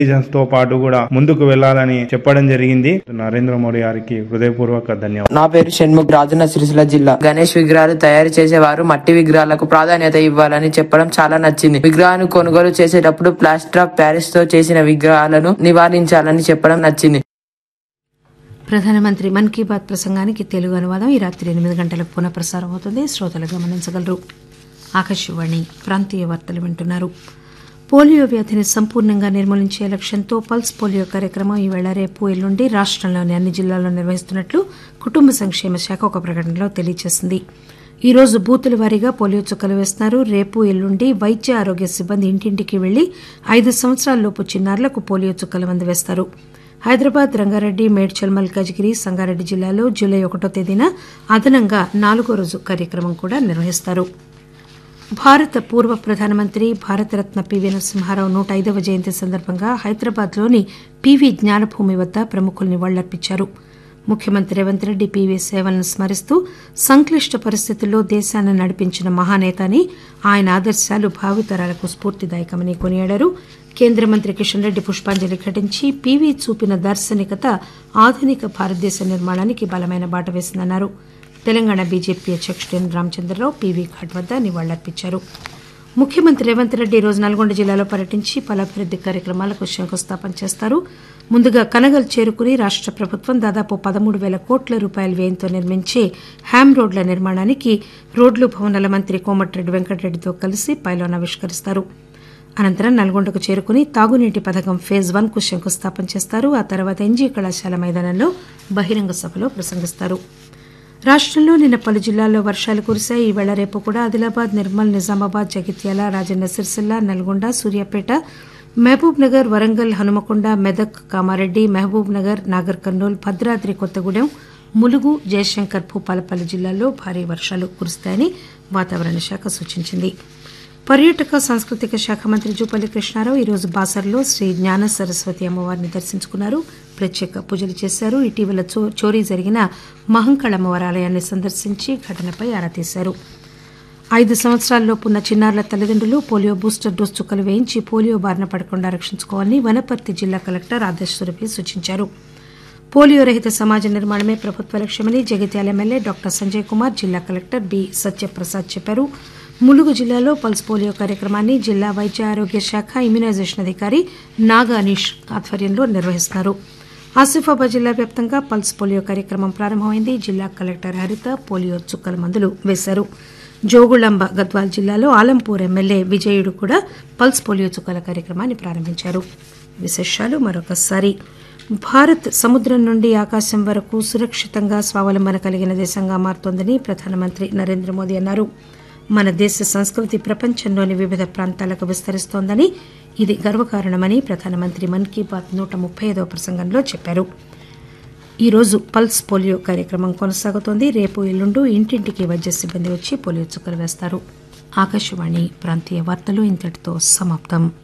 తో పాటు కూడా ముందుకు వెళ్లాలని చెప్పడం జరిగింది. నరేంద్ర మోడీ గారికి హృదయపూర్వక ధన్యవాదాలు. నా పేరు షణ్ముఖ్, రాజన్న సిరిసిల్ల జిల్లా. గణేష్ విగ్రహాలు తయారు చేసేవారు మట్టి విగ్రహాలకు ప్రాధాన్యత ఇవ్వాలని చెప్పడం చాలా నచ్చింది. విగ్రహాన్ని కొనుగోలు చేసేటప్పుడు ప్లాస్టర్ ఆఫ్ ప్యారిస్ తో చేసిన విగ్రహాలను నివారించాలని చెప్పడం నచ్చింది. ప్రధానమంత్రి మన్ కీ బాత్ ప్రసంగానికి తెలుగు అనువాదం ఈ రాత్రి 8 గంటలకు పునఃప్రసారం అవుతుంది. శ్రోతలు గమనించగలరు. ఆకాశవాణి ప్రాంతీయ వార్తలు వింటున్నారు. పోలియో వ్యాధిని సంపూర్ణంగా నిర్మూలించే లక్ష్యంతో పల్స్ పోలియో కార్యక్రమం ఈవేళ రేపు ఎల్లుండి రాష్టంలోని అన్ని జిల్లాల్లో నిర్వహిస్తున్నట్లు కుటుంబ సంక్షేమ శాఖ ఒక ప్రకటనలో తెలియజేసింది. ఈ రోజు బూతుల వారీగా పోలియో చుక్కలు వేస్తున్నారు. రేపు ఎల్లుండి వైద్య ఆరోగ్య సిబ్బంది ఇంటింటికి వెళ్లి 5 సంవత్సరాలలోపు చిన్నారులకు పోలియో చుక్కలు అందజేస్తారు. హైదరాబాద్, రంగారెడ్డి, మేడ్చల్, మల్కాజిగిరి, సంగారెడ్డి జిల్లాలో జూలై 1వ తేదీన అదనంగా 4వ రోజు కార్యక్రమం కూడా నిర్వహిస్తారు. భారత పూర్వ ప్రధానమంత్రి భారతరత్న పివి నరసింహారావు 105వ జయంతి సందర్భంగా హైదరాబాద్లోని పివి జ్ఞానభూమి వద్ద ప్రముఖులు నివాళులర్పించారు. ముఖ్యమంత్రి రేవంత్ రెడ్డి పివి సేవలను స్మరిస్తూ సంక్లిష్ట పరిస్థితుల్లో దేశాన్ని నడిపించిన మహానేత అని, ఆయన ఆదర్శాలు భావితరాలకు స్ఫూర్తిదాయకమని కొనియాడారు. కేంద్ర మంత్రి కిషన్ రెడ్డి పుష్పాంజలి ఘటించి పివి చూపిన దార్శనికత ఆధునిక భారతదేశ నిర్మాణానికి బలమైన బాట వేసిందన్నారు. తెలంగాణ బీజేపీ అధ్యక్షుడు ఎన్ రామచంద్రరావు పీవీ ఘాట్ వద్ద నివాళులర్పించారు. ముఖ్యమంత్రి రేవంత్ రెడ్డి ఈ రోజు నల్గొండ జిల్లాలో పర్యటించి పలు అభివృద్ది కార్యక్రమాలకు శంకుస్థాపన చేస్తారు. ముందుగా కనగల్ చేరుకుని రాష్ట ప్రభుత్వం దాదాపు 13,000 కోట్ల రూపాయల వ్యయంతో నిర్మించే హ్యామ్ రోడ్ల నిర్మాణానికి రోడ్లు భవనాల మంత్రి కోమటిరెడ్డి వెంకటరెడ్డితో కలిసి పైలాన్ ఆవిష్కరిస్తారు. అనంతరం నల్గొండకు చేరుకుని తాగునీటి పథకం ఫేజ్ 1 కు శంకుస్థాపన చేస్తారు. ఆ తర్వాత ఎన్జీ కళాశాల మైదానంలో బహిరంగ సభలో ప్రసంగిస్తారు. రాష్టంలో నిన్న పలు జిల్లాల్లో వర్షాలు కురిశాయి. ఈవేళ రేపు కూడా ఆదిలాబాద్, నిర్మల్, నిజామాబాద్, జగిత్యాల, రాజన్న సిరిసిల్ల, నల్గొండ, సూర్యాపేట, మహబూబ్ నగర్, వరంగల్, హనుమకొండ, మెదక్, కామారెడ్డి, మహబూబ్ నగర్, నాగర్ కర్నూల్, భద్రాద్రి కొత్తగూడెం, ములుగు, జయశంకర్, భూపాలపల్లి జిల్లాల్లో భారీ వర్షాలు కురుస్తాయని వాతావరణ శాఖ సూచించింది. పర్యాటక సాంస్కృతిక శాఖ మంత్రి జూపల్లి కృష్ణారావు ఈరోజు బాసర్లో శ్రీ జ్ఞాన సరస్వతి అమ్మవారిని దర్శించుకున్నారు. ప్రత్యేక పూజలు చేశారు. ఇటీవల చోరీ జరిగిన మహంకాళ అమ్మవారి ఆలయాన్ని సందర్శించి ఘటనపై ఆరా తీశారు. 5 సంవత్సరాలలోపు ఉన్న చిన్నారుల తల్లిదండ్రులు పోలియో బూస్టర్ డోసు చుక్కలు వేయించి పోలియో బారిన పడకుండా రక్షించుకోవాలని వనపర్తి జిల్లా కలెక్టర్ ఆదేశ్ సురభి సూచించారు. పోలియో రహిత సమాజ నిర్మాణమే ప్రభుత్వ లక్ష్యమని జగిత్యాల ఎమ్మెల్యే డాక్టర్ సంజయ్ కుమార్, జిల్లా కలెక్టర్ బి సత్యప్రసాద్ చెప్పారు. ములుగు జిల్లాలో పల్స్ పోలియో కార్యక్రమాన్ని జిల్లా వైద్య ఆరోగ్య శాఖ ఇమ్యునైజేషన్ అధికారి నాగా అనీష్ ఆధ్వర్యంలో నిర్వహిస్తున్నారు. ఆసిఫాబాద్ జిల్లా వ్యాప్తంగా పల్స్ పోలియో కార్యక్రమం ప్రారంభమైంది. జిల్లా కలెక్టర్ హరిత పోలియో చుక్కల మందులు వేశారు. జోగుళంబ గద్వాల్ జిల్లాలో ఆలంపూర్ ఎమ్మెల్యే విజయుడు కూడా పల్స్ పోలియో చుక్కల కార్యక్రమాన్ని ప్రారంభించారు. విశేషాలు మరొకసారి. భారత్ సముద్రం నుండి ఆకాశం వరకు సురక్షితంగా స్వావలంబన కలిగిన దేశంగా మారుతోందని ప్రధానమంత్రి నరేంద్ర మోదీ అన్నారు. మన దేశ సంస్కృతి ప్రపంచంలోని వివిధ ప్రాంతాలకు విస్తరిస్తోందని, ఇది గర్వకారణమని ప్రధానమంత్రి మన్ కీ బాత్ 135వ ప్రసంగంలో చెప్పారు. ఈరోజు పల్స్ పోలియో కార్యక్రమం కొనసాగుతోంది. రేపు ఎల్లుండి ఇంటింటికి వైద్య సిబ్బంది వచ్చి పోలియో చుక్కలు వేస్తారు. ఆకాశవాణి ప్రాంతీయ వార్తలు ఇంతటితో సమాప్తం.